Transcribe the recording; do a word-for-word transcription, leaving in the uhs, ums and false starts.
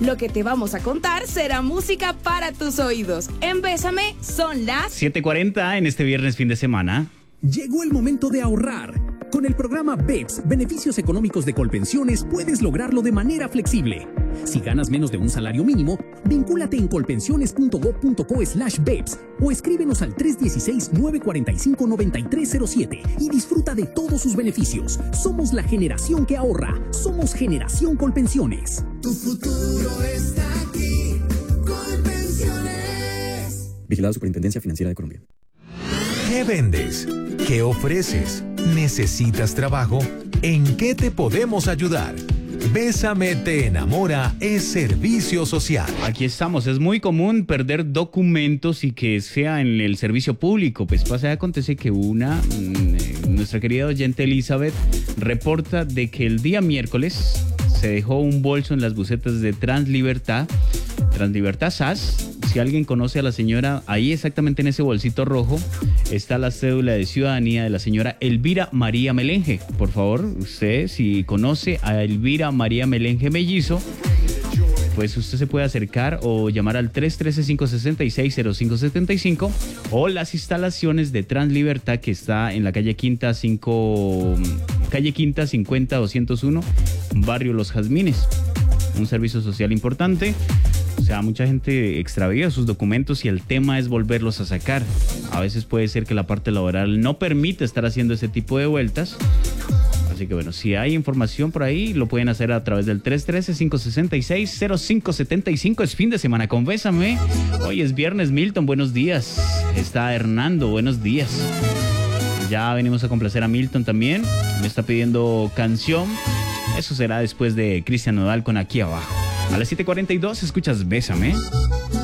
Lo que te vamos a contar será música para tus oídos. En Bésame son las siete cuarenta en este viernes fin de semana. Llegó el momento de ahorrar. Con el programa B E P S, Beneficios Económicos de Colpensiones, puedes lograrlo de manera flexible. Si ganas menos de un salario mínimo, vincúlate en colpensiones punto gob punto co slash B E P S o escríbenos al tres uno seis, nueve cuatro cinco, nueve tres cero siete y disfruta de todos sus beneficios. Somos la generación que ahorra. Somos Generación Colpensiones. Tu futuro está aquí. Colpensiones. Vigilado Superintendencia Financiera de Colombia. ¿Qué vendes? ¿Qué ofreces? ¿Necesitas trabajo? ¿En qué te podemos ayudar? Bésame te enamora es servicio social. Aquí estamos. Es muy común perder documentos y que sea en el servicio público. Pues pasa y acontece que una, nuestra querida oyente Elizabeth, reporta de que el día miércoles se dejó un bolso en las busetas de Translibertad, Translibertad S A S. Si alguien conoce a la señora, ahí exactamente en ese bolsito rojo está la cédula de ciudadanía de la señora Elvira María Melenge. Por favor, usted si conoce a Elvira María Melenge Mellizo, pues usted se puede acercar o llamar al tres uno tres, cinco seis seis, cero cinco siete cinco o las instalaciones de Translibertad que está en la calle Quinta cinco, calle Quinta cincuenta doscientos uno, barrio Los Jazmines. Un servicio social importante. O sea, mucha gente extravía sus documentos y el tema es volverlos a sacar. A veces puede ser que la parte laboral no permite estar haciendo ese tipo de vueltas. Así que bueno, si hay información por ahí, lo pueden hacer a través del tres uno tres, cinco seis seis, cero cinco siete cinco. Es fin de semana con Bésame. Hoy es viernes. Milton, buenos días. Está Hernando, buenos días. Ya venimos a complacer a Milton también. Me está pidiendo canción. Eso será después de Cristian Nodal con Aquí Abajo. A las siete cuarenta y dos escuchas Bésame.